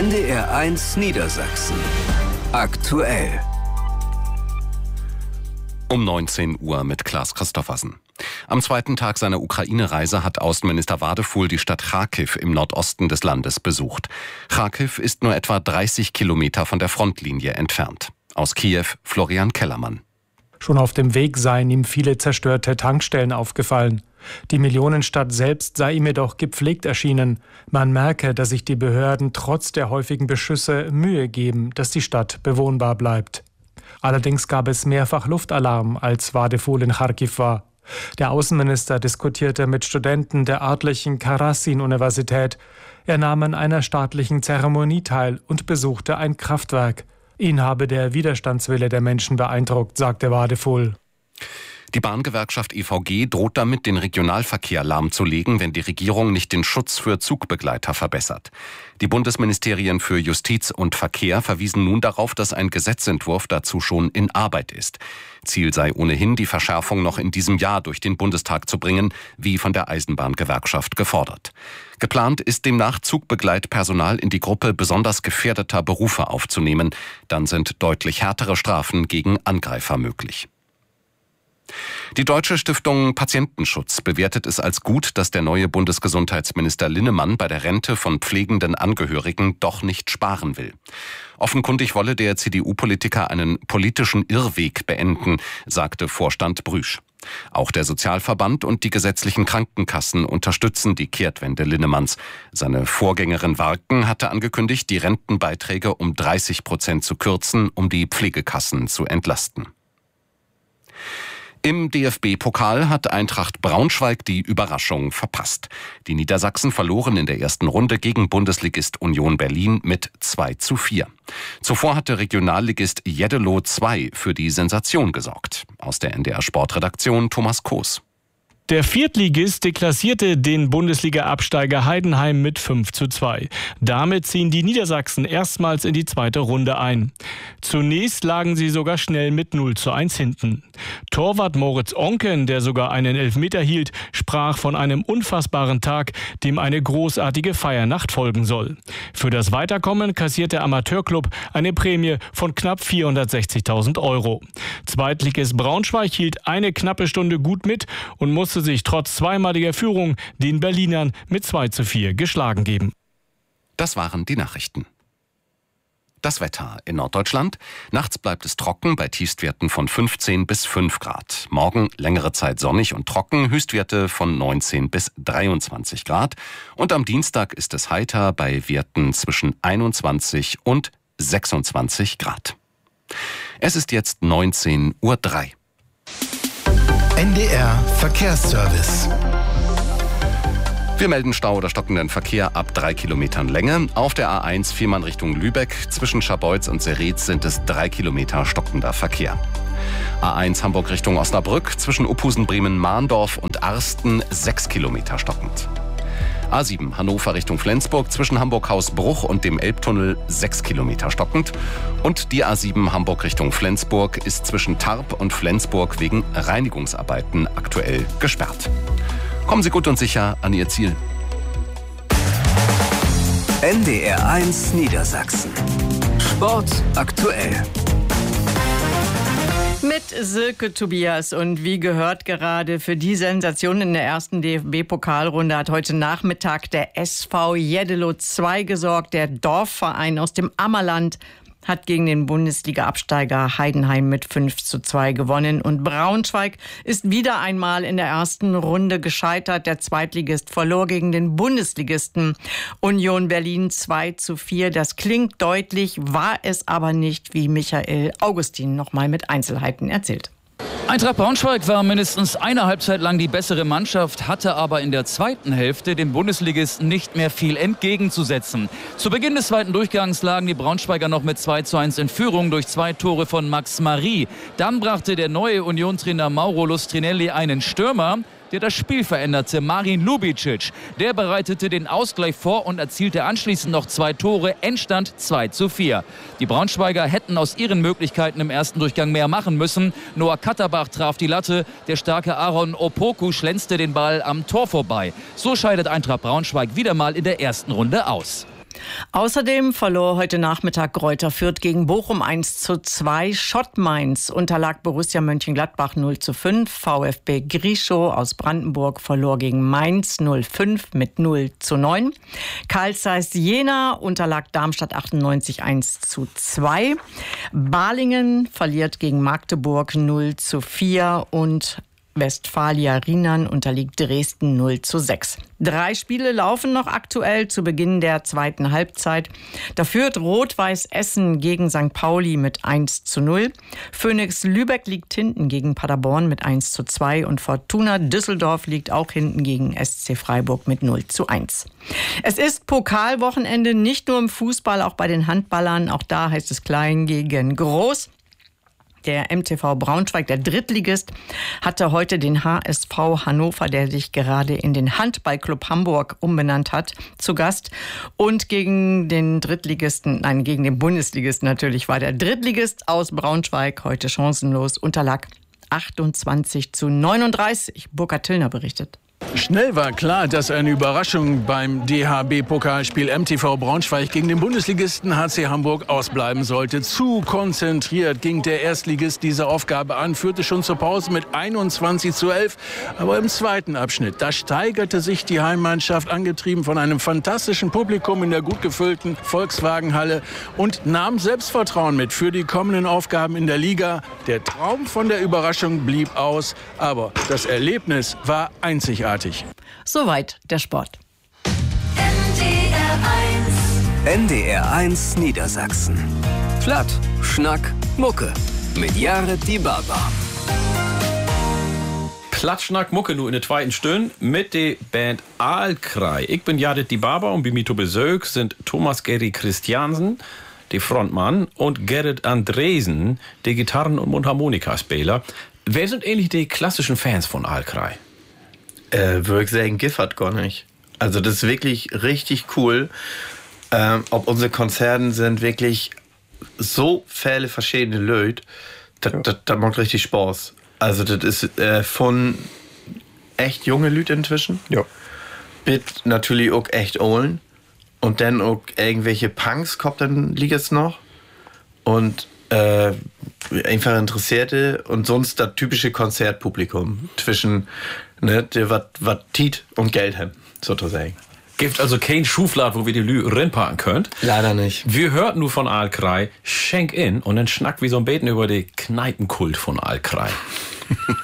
NDR1 Niedersachsen. Aktuell. Um 19 Uhr mit Klaas Christoffersen. Am zweiten Tag seiner Ukraine-Reise hat Außenminister Wadefuhl die Stadt Charkiw im Nordosten des Landes besucht. Charkiw ist nur etwa 30 Kilometer von der Frontlinie entfernt. Aus Kiew Florian Kellermann. Schon auf dem Weg seien ihm viele zerstörte Tankstellen aufgefallen. Die Millionenstadt selbst sei ihm jedoch gepflegt erschienen. Man merke, dass sich die Behörden trotz der häufigen Beschüsse Mühe geben, dass die Stadt bewohnbar bleibt. Allerdings gab es mehrfach Luftalarm, als Wadefuhl in Charkiw war. Der Außenminister diskutierte mit Studenten der örtlichen Karasin-Universität. Er nahm an einer staatlichen Zeremonie teil und besuchte ein Kraftwerk. Ihn habe der Widerstandswille der Menschen beeindruckt, sagte Wadefuhl. Die Bahngewerkschaft EVG droht damit, den Regionalverkehr lahmzulegen, wenn die Regierung nicht den Schutz für Zugbegleiter verbessert. Die Bundesministerien für Justiz und Verkehr verwiesen nun darauf, dass ein Gesetzentwurf dazu schon in Arbeit ist. Ziel sei ohnehin, die Verschärfung noch in diesem Jahr durch den Bundestag zu bringen, wie von der Eisenbahngewerkschaft gefordert. Geplant ist demnach, Zugbegleitpersonal in die Gruppe besonders gefährdeter Berufe aufzunehmen. Dann sind deutlich härtere Strafen gegen Angreifer möglich. Die Deutsche Stiftung Patientenschutz bewertet es als gut, dass der neue Bundesgesundheitsminister Linnemann bei der Rente von pflegenden Angehörigen doch nicht sparen will. Offenkundig wolle der CDU-Politiker einen politischen Irrweg beenden, sagte Vorstand Brüsch. Auch der Sozialverband und die gesetzlichen Krankenkassen unterstützen die Kehrtwende Linnemanns. Seine Vorgängerin Warken hatte angekündigt, die Rentenbeiträge um 30% zu kürzen, um die Pflegekassen zu entlasten. Im DFB-Pokal hat Eintracht Braunschweig die Überraschung verpasst. Die Niedersachsen verloren in der ersten Runde gegen Bundesligist Union Berlin mit 2:4. Zuvor hatte Regionalligist Jeddelo 2 für die Sensation gesorgt. Aus der NDR-Sportredaktion Thomas Koos. Der Viertligist deklassierte den Bundesliga-Absteiger Heidenheim mit 5:2. Damit ziehen die Niedersachsen erstmals in die zweite Runde ein. Zunächst lagen sie sogar schnell mit 0:1 hinten. Torwart Moritz Onken, der sogar einen Elfmeter hielt, sprach von einem unfassbaren Tag, dem eine großartige Feiernacht folgen soll. Für das Weiterkommen kassiert der Amateurclub eine Prämie von knapp 460.000 €. Zweitligist Braunschweig hielt eine knappe Stunde gut mit und musste sich trotz zweimaliger Führung den Berlinern mit 2:4 geschlagen geben. Das waren die Nachrichten. Das Wetter in Norddeutschland. Nachts bleibt es trocken bei Tiefstwerten von 15 bis 5 Grad. Morgen längere Zeit sonnig und trocken, Höchstwerte von 19 bis 23 Grad. Und am Dienstag ist es heiter bei Werten zwischen 21 und 26 Grad. Es ist jetzt 19:03 Uhr. NDR Verkehrsservice. Wir melden Stau oder stockenden Verkehr ab 3 Kilometern Länge. Auf der A1 Fehmarn Richtung Lübeck zwischen Scharbeutz und Seretz sind es 3 Kilometer stockender Verkehr. A1 Hamburg Richtung Osnabrück zwischen Uphusen, Bremen, Mahndorf und Arsten 6 Kilometer stockend. A7 Hannover Richtung Flensburg zwischen Hamburg-Hausbruch und dem Elbtunnel 6 Kilometer stockend. Und die A7 Hamburg Richtung Flensburg ist zwischen Tarp und Flensburg wegen Reinigungsarbeiten aktuell gesperrt. Kommen Sie gut und sicher an Ihr Ziel. NDR1 Niedersachsen. Sport aktuell. Mit Silke Tobias und wie gehört gerade für die Sensation in der ersten DFB-Pokalrunde hat heute Nachmittag der SV Jeddelo 2 gesorgt. Der Dorfverein aus dem Ammerland hat gegen den Bundesliga-Absteiger Heidenheim mit 5:2 gewonnen. Und Braunschweig ist wieder einmal in der ersten Runde gescheitert. Der Zweitligist verlor gegen den Bundesligisten Union Berlin 2:4. Das klingt deutlich, war es aber nicht, wie Michael Augustin nochmal mit Einzelheiten erzählt. Eintracht Braunschweig war mindestens eine Halbzeit lang die bessere Mannschaft, hatte aber in der zweiten Hälfte dem Bundesligisten nicht mehr viel entgegenzusetzen. Zu Beginn des zweiten Durchgangs lagen die Braunschweiger noch mit 2:1 in Führung durch 2 Tore von Max Marie. Dann brachte der neue Union-Trainer Mauro Lustrinelli einen Stürmer, der das Spiel veränderte, Marin Lubicic. Der bereitete den Ausgleich vor und erzielte anschließend noch 2 Tore. Endstand 2:4. Die Braunschweiger hätten aus ihren Möglichkeiten im ersten Durchgang mehr machen müssen. Noah Katterbach traf die Latte. Der starke Aaron Opoku schlänzte den Ball am Tor vorbei. So scheidet Eintracht Braunschweig wieder mal in der ersten Runde aus. Außerdem verlor heute Nachmittag Greuther Fürth gegen Bochum 1:2. Schott Mainz unterlag Borussia Mönchengladbach 0:5. VfB Grischow aus Brandenburg verlor gegen Mainz 0:5 mit 0:9. Carl Zeiss Jena unterlag Darmstadt 98 1:2. Balingen verliert gegen Magdeburg 0:4 und Westfalia Riemann unterliegt Dresden 0:6. 3 Spiele laufen noch aktuell zu Beginn der zweiten Halbzeit. Da führt Rot-Weiß Essen gegen St. Pauli mit 1:0. Phoenix Lübeck liegt hinten gegen Paderborn mit 1:2 und Fortuna Düsseldorf liegt auch hinten gegen SC Freiburg mit 0:1. Es ist Pokalwochenende, nicht nur im Fußball, auch bei den Handballern. Auch da heißt es klein gegen groß. Der MTV Braunschweig, der Drittligist, hatte heute den HSV Hannover, der sich gerade in den Handballclub Hamburg umbenannt hat, zu Gast. Und gegen den Bundesligisten natürlich war der Drittligist aus Braunschweig heute chancenlos, unterlag 28:39. Burkhard Tillner berichtet. Schnell war klar, dass eine Überraschung beim DHB-Pokalspiel MTV Braunschweig gegen den Bundesligisten HC Hamburg ausbleiben sollte. Zu konzentriert ging der Erstligist diese Aufgabe an, führte schon zur Pause mit 21:11. Aber im zweiten Abschnitt, da steigerte sich die Heimmannschaft, angetrieben von einem fantastischen Publikum in der gut gefüllten Volkswagenhalle, und nahm Selbstvertrauen mit für die kommenden Aufgaben in der Liga. Der Traum von der Überraschung blieb aus, aber das Erlebnis war einzigartig. Soweit der Sport. NDR1 Niedersachsen. Platt, Schnack, Mucke. Mit Jared Die Baba. Platt, Schnack, Mucke nur in der zweiten Stunde mit der Band Aalkrei. Ich bin Jared Die Baba und bei mir zu Besuch sind Thomas Gary Christiansen, der Frontmann, und Gerrit Andresen, der Gitarren- und Mundharmonikaspieler. Wer sind eigentlich die klassischen Fans von Aalkrei? Würde ich sagen, Gifford gar nicht. Also das ist wirklich richtig cool. Ob unsere Konzerte sind wirklich so viele verschiedene Leute, das macht richtig Spaß. Also das ist von echt junge Leute inzwischen, bis natürlich auch echt olden, und dann auch irgendwelche Punks kommt dann liegt es noch, und einfach Interessierte und sonst das typische Konzertpublikum zwischen, ne, der was Tiet und Geld haben, sozusagen. Gibt also kein Schuflad, wo wir die Lü reinpacken könnt? Leider nicht. Wir hörten nur von Aalkrei, Schenk in, und dann schnackt wie so ein Beten über den Kneipenkult von Aalkrei.